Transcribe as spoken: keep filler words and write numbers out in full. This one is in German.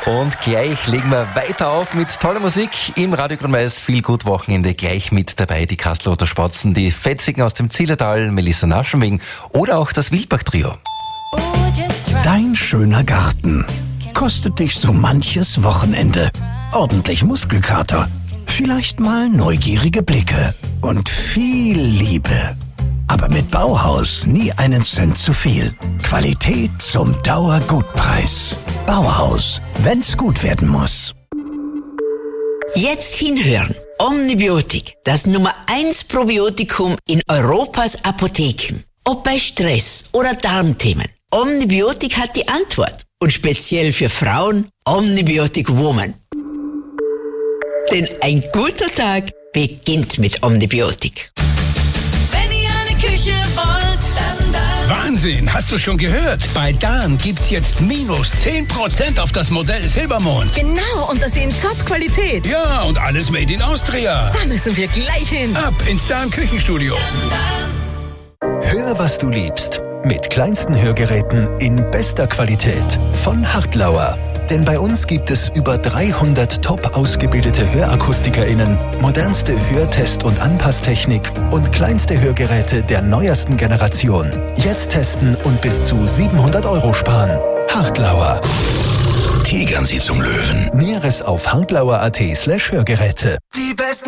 Und gleich legen wir weiter auf mit toller Musik im Radio Grün-Mais Feel Good Wochenende. Gleich mit dabei die Kastelruther Spatzen, die Fetzigen aus dem Zillertal, Melissa Naschenwegen oder auch das Wildbach-Trio. Dein schöner Garten kostet dich so manches Wochenende. Ordentlich Muskelkater, vielleicht mal neugierige Blicke und viel Liebe. Aber mit Bauhaus nie einen Cent zu viel. Qualität zum Dauergutpreis. Bauhaus, wenn's gut werden muss. Jetzt hinhören. Omnibiotik, das Nummer eins Probiotikum in Europas Apotheken. Ob bei Stress oder Darmthemen. Omnibiotik hat die Antwort. Und speziell für Frauen, Omnibiotik Woman. Denn ein guter Tag beginnt mit Omnibiotik. Wahnsinn, hast du schon gehört? Bei Dahn gibt's jetzt minus zehn Prozent auf das Modell Silbermond. Genau, und das in Top-Qualität. Ja, und alles made in Austria. Da müssen wir gleich hin. Ab ins Dahn Küchenstudio. Hör, was du liebst. Mit kleinsten Hörgeräten in bester Qualität von Hartlauer. Denn bei uns gibt es über dreihundert top ausgebildete HörakustikerInnen, modernste Hörtest- und Anpasstechnik und kleinste Hörgeräte der neuesten Generation. Jetzt testen und bis zu siebenhundert Euro sparen. Hartlauer. Tigern Sie zum Löwen. Näheres auf hartlauer punkt at slash Hörgeräte. Die besten